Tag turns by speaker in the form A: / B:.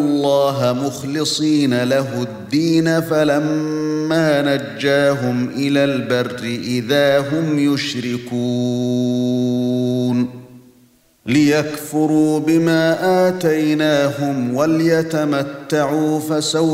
A: اللَّهَ مُخْلِصِينَ لَهُ الدِّينَ فَلَمَّا نَجَّاهُمْ إِلَى الْبَرِّ إِذَا هُمْ يُشْرِكُونَ لِيَكْفُرُوا بِمَا آتَيْنَاهُمْ وَلْيَتَمَتَّعُوا فَسَوْفَ